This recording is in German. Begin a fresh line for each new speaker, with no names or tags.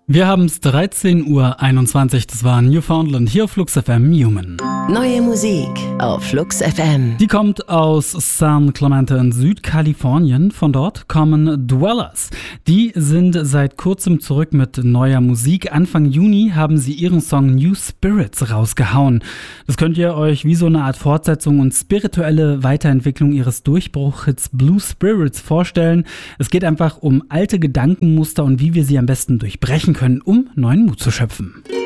Wir haben es 13:21 Uhr, das war Newfoundland hier auf Flux FM Human.
Neue Musik auf Flux FM.
Die kommt aus San Clemente in Südkalifornien. Von dort kommen Dwellers. Die sind seit kurzem zurück mit neuer Musik. Anfang Juni haben sie ihren Song New Spirits rausgehauen. Das könnt ihr euch wie so eine Art Fortsetzung und spirituelle Weiterentwicklung ihres Durchbruchhits Blue Spirits vorstellen. Es geht einfach um alte Gedankenmuster und wie wir sie am besten durchbrechen können, um neuen Mut zu schöpfen.